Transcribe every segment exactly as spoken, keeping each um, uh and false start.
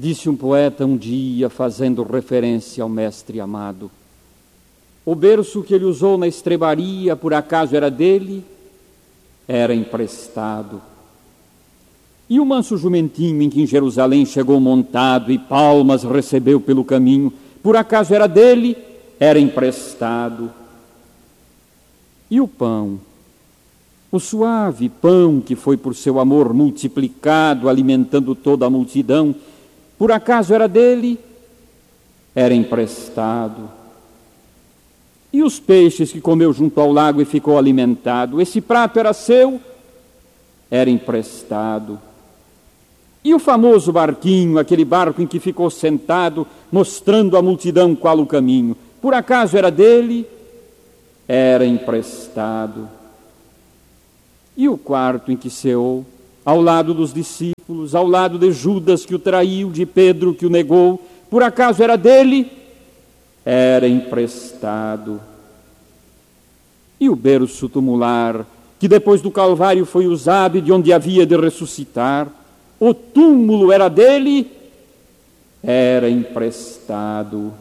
Disse um poeta um dia, fazendo referência ao mestre amado: o berço que ele usou na estrebaria, por acaso era dele? Era emprestado. E o manso jumentinho em que em Jerusalém chegou montado e palmas recebeu pelo caminho, por acaso era dele? Era emprestado. E o pão, o suave pão que foi por seu amor multiplicado, alimentando toda a multidão, por acaso era dele? Era emprestado. E os peixes que comeu junto ao lago e ficou alimentado, esse prato era seu? Era emprestado. E o famoso barquinho, aquele barco em que ficou sentado, mostrando à multidão qual o caminho, por acaso era dele? Era emprestado. E o quarto em que ceou, ao lado dos discípulos, ao lado de Judas que o traiu, de Pedro que o negou, por acaso era dele? Era emprestado. E o berço tumular, que depois do Calvário foi usado e de onde havia de ressuscitar, o túmulo era dele? Era emprestado.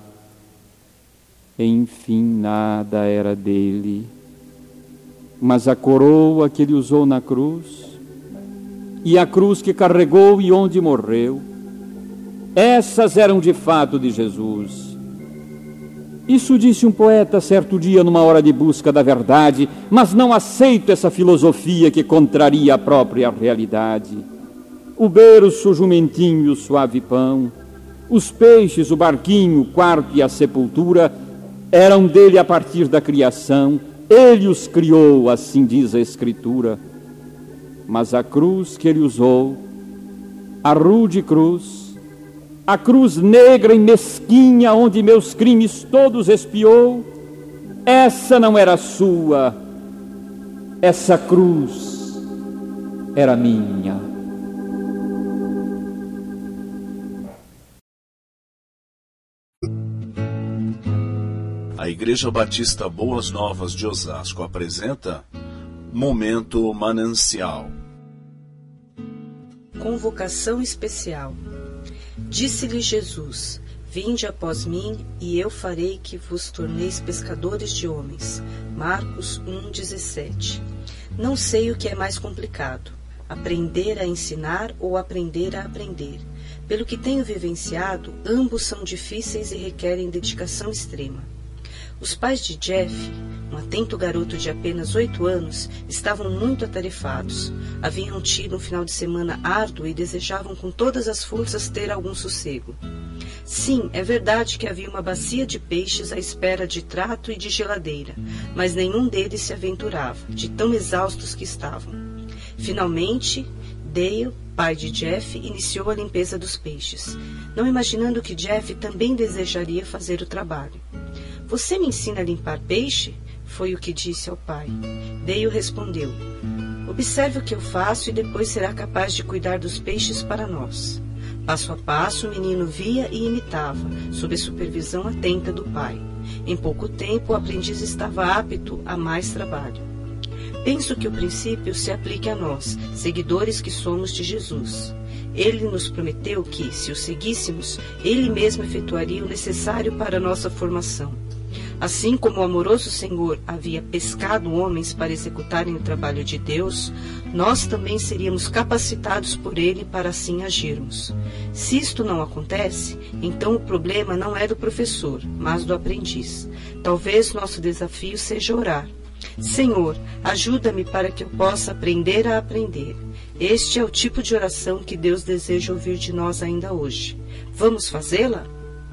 Enfim, nada era dele. Mas a coroa que ele usou na cruz, e a cruz que carregou e onde morreu, essas eram de fato de Jesus. Isso disse um poeta certo dia numa hora de busca da verdade, mas não aceito essa filosofia que contraria a própria realidade. O berço, o jumentinho e o suave pão, os peixes, o barquinho, o quarto e a sepultura, eram dele a partir da criação. Ele os criou, assim diz a Escritura. Mas a cruz que ele usou, a rude cruz, a cruz negra e mesquinha onde meus crimes todos expiou, essa não era sua, essa cruz era minha. A Igreja Batista Boas Novas de Osasco apresenta Momento Manancial. Convocação especial. Disse-lhe Jesus: vinde após mim, e eu farei que vos torneis pescadores de homens. Marcos um, dezessete. Não sei o que é mais complicado, aprender a ensinar ou aprender a aprender. Pelo que tenho vivenciado, ambos são difíceis e requerem dedicação extrema. Os pais de Jeff, um atento garoto de apenas oito anos, estavam muito atarefados. Haviam tido um final de semana árduo e desejavam com todas as forças ter algum sossego. Sim, é verdade que havia uma bacia de peixes à espera de trato e de geladeira, mas nenhum deles se aventurava, de tão exaustos que estavam. Finalmente, Dale, pai de Jeff, iniciou a limpeza dos peixes, não imaginando que Jeff também desejaria fazer o trabalho. Você me ensina a limpar peixe? Foi o que disse ao pai. Dale respondeu: observe o que eu faço e depois será capaz de cuidar dos peixes para nós. Passo a passo, o menino via e imitava, sob a supervisão atenta do pai. Em pouco tempo, o aprendiz estava apto a mais trabalho. Penso que o princípio se aplique a nós, seguidores que somos de Jesus. Ele nos prometeu que, se o seguíssemos, ele mesmo efetuaria o necessário para a nossa formação. Assim como o amoroso Senhor havia pescado homens para executarem o trabalho de Deus, nós também seríamos capacitados por Ele para assim agirmos. Se isto não acontece, então o problema não é do professor, mas do aprendiz. Talvez nosso desafio seja orar: Senhor, ajuda-me para que eu possa aprender a aprender. Este é o tipo de oração que Deus deseja ouvir de nós ainda hoje. Vamos fazê-la?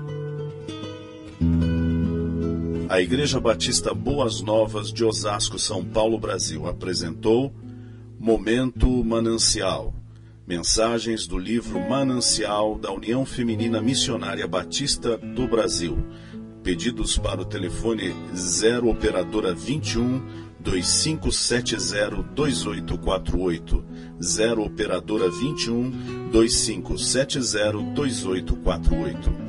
A Igreja Batista Boas Novas de Osasco, São Paulo, Brasil, apresentou Momento Manancial. Mensagens do livro Manancial da União Feminina Missionária Batista do Brasil. Pedidos para o telefone zero operadora vinte e um, dois cinco sete zero, dois oito quatro oito. zero operadora vinte e um, dois cinco sete zero, dois oito quatro oito.